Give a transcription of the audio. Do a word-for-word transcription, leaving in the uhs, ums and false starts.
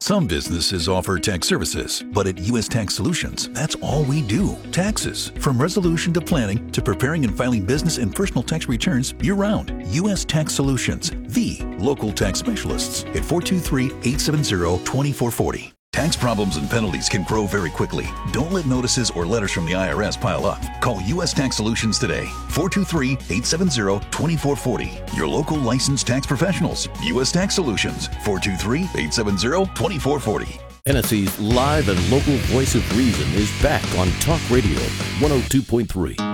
Some businesses offer tax services, but at U S Tax Solutions, that's all we do. Taxes. From resolution to planning to preparing and filing business and personal tax returns year-round. U S Tax Solutions, the local tax specialists at four two three, eight seven zero, two four four zero. Tax problems and penalties can grow very quickly. Don't let notices or letters from the I R S pile up. Call U S Tax Solutions today. four two three, eight seven zero, two four four zero. Your local licensed tax professionals. U S Tax Solutions. four two three, eight seven zero, two four four zero. Tennessee's live and local voice of reason is back on Talk Radio one oh two point three.